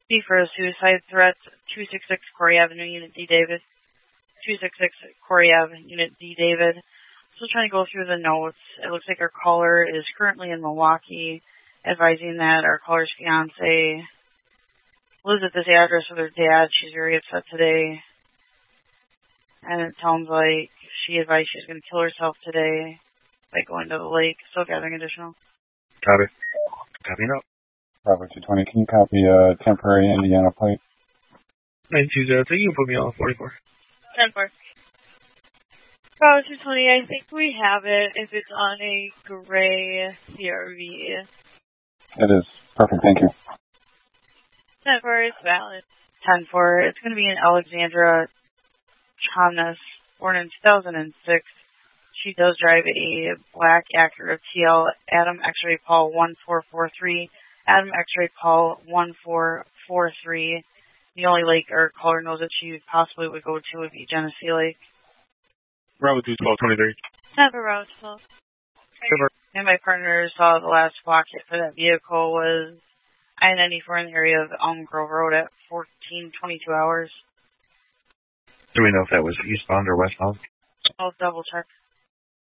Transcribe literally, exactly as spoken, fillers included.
B for a suicide threat, two sixty-six Corey Avenue, Unit D. David. two sixty-six Corey Avenue, Unit D. David. Still trying to go through the notes. It looks like our caller is currently in Milwaukee, advising that our caller's fiance lives at this address with her dad. She's very upset today. And it sounds like she advised she's going to kill herself today by going to the lake. Still gathering additional. Copy. Copy up. Bravo two twenty, can you copy a temporary Indiana plate? nine two zero three, you can put me on forty-four. ten four. Bravo two twenty, I think we have it if it's on a gray C R V. It is. Perfect, thank you. ten four, it's valid. ten four, it's going to be in Alexandra Chomness, born in two thousand six. She does drive a black Acura T L, Adam X-ray Paul one four four three, Adam X-ray Paul one four four three. The only lake our caller knows that she possibly would go to would be Genesee Lake. Bravo two twelve twenty-three. ten four, Bravo twelve. And my partner saw the last block hit for that vehicle was I ninety-four in the area of Elm Grove Road at fourteen twenty-two hours. Do we know if that was eastbound or westbound? I'll double check.